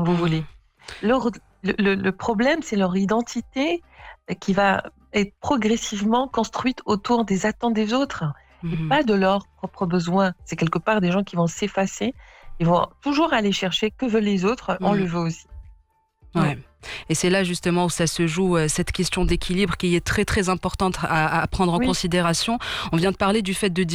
vous voulez. Le problème, c'est leur identité qui va être progressivement construite autour des attentes des autres et pas de leurs propres besoins. C'est quelque part des gens qui vont s'effacer. Ils vont toujours aller chercher que veulent les autres, on le veut aussi. Ouais. Et c'est là justement où ça se joue, cette question d'équilibre qui est très très importante à prendre en considération. On vient de parler du fait de